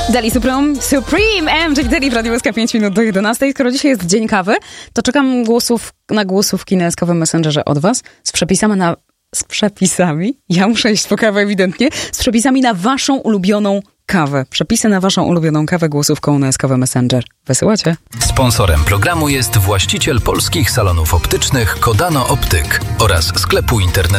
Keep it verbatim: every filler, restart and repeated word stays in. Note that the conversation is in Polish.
Dali Supreme, Supreme M J Dali w Radiu S K pięć minut do jedenastej. Skoro dzisiaj jest dzień kawy, to czekam głosów, na głosówki na S K W Messengerze od was z przepisami na... z przepisami? Ja muszę iść po kawę ewidentnie. Z przepisami na waszą ulubioną kawę. Przepisy na waszą ulubioną kawę głosówką na S K W Messenger. Wysyłacie? Sponsorem programu jest właściciel polskich salonów optycznych Kodano Optyk oraz sklepu internetowego